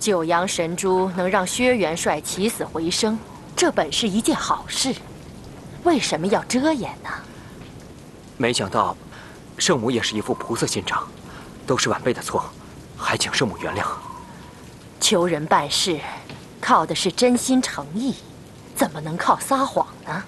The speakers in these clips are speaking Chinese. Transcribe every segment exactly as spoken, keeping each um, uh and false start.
九阳神珠能让薛元帅起死回生，这本是一件好事，为什么要遮掩呢？ 没想到，圣母也是一副菩萨心肠，都是晚辈的错，还请圣母原谅。 求人办事，靠的是真心诚意，怎么能靠撒谎呢？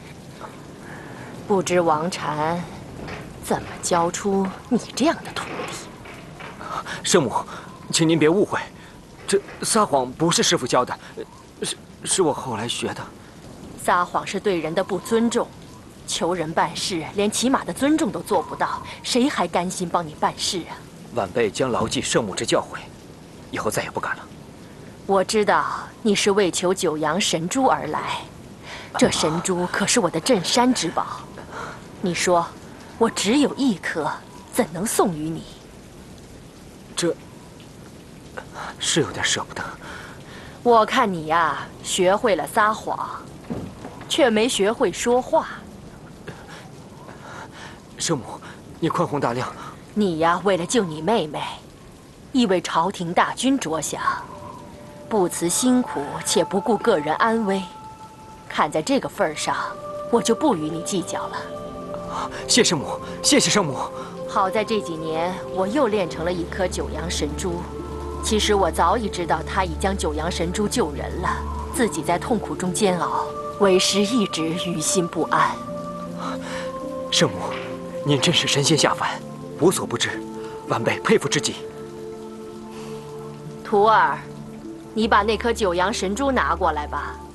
不知王禅怎么教出你这样的徒弟？ 圣母，请您别误会，这撒谎不是师父教的，是是我后来学的。 撒谎是对人的不尊重，求人办事连起码的尊重都做不到，谁还甘心帮你办事啊？ 晚辈将牢记圣母之教诲，以后再也不敢了。 我知道你是为求九阳神珠而来，这神珠可是我的镇山之宝。你说，我只有一颗，怎能送与你？ 这是有点舍不得。 我看你呀，学会了撒谎，却没学会说话。 圣母，你宽宏大量。 你呀，为了救你妹妹，亦为朝廷大军着想，不辞辛苦且不顾个人安危。看在这个份上，我就不与你计较了。 谢圣母，谢谢圣母。 好在这几年我又练成了一颗九阳神珠。其实我早已知道他已将九阳神珠救人了，自己在痛苦中煎熬，为师一直于心不安。 圣母，您真是神仙下凡，无所不知，晚辈佩服至极。 徒儿，你把那颗九阳神珠拿过来吧。